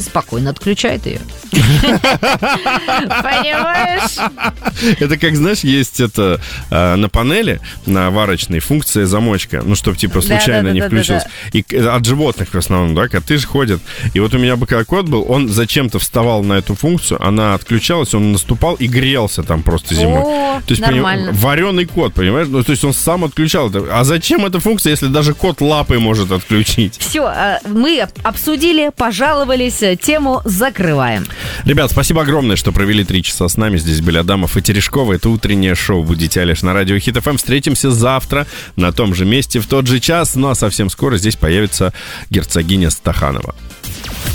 спокойно отключает ее. Понимаешь? Это как, знаешь, есть это на панели, на варочной функция замочка, ну, чтобы, типа, случайно не включилось. И от животных, в основном, да, коты же ходят. И вот у меня бы когда кот был, он зачем-то вставал на эту функцию, она отключалась, он наступал и грелся там просто зимой. О, то есть, нормально. Вареный кот, понимаешь? Ну, то есть он сам отключал это. А зачем эта функция, если даже кот лапой может отключить? Все, мы обсудили, пожаловались, тему закрываем. Ребят, спасибо огромное, что провели 3 часа с нами. Здесь были Адамов и Терешкова. Это утреннее шоу «Будите Алиш» на радио Хит ФМ. Встретимся завтра на том же месте в тот же час. Ну а совсем скоро здесь появится герцогиня Стаханова.